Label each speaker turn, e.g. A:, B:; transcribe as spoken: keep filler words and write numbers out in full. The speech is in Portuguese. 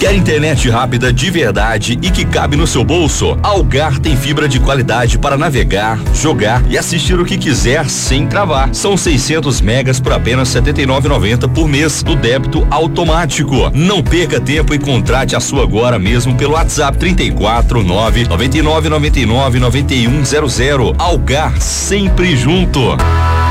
A: Quer internet rápida de verdade e que cabe no seu bolso? Algar tem fibra de qualidade para navegar, jogar e assistir o que quiser sem travar. São seiscentos megas por apenas setenta e nove reais e noventa centavos por mês no débito automático. Não perca tempo e contrate a sua agora mesmo pelo WhatsApp trinta e quatro, nove nove nove nove nove nove um zero zero. Algar, sempre junto.